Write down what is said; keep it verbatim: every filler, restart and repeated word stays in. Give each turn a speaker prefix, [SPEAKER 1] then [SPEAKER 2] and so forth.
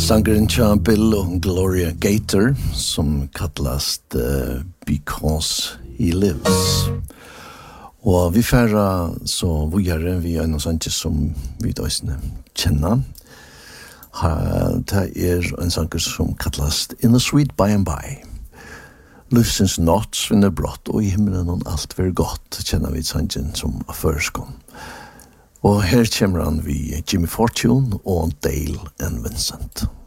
[SPEAKER 1] Sangren tja Bill og Gloria Gator som kallast uh, Because He Lives. Og vi færra så vujare vi er noe sånt som vi døysene kjenner. Det er en sanger som kallast In the Sweet By and By. Livsens natt svinner brått, og i himmelen og alt ver godt, kjenner vi sangen som er førskånd. Og her kommer han vi Jimmy Fortune og Dale and Vincent.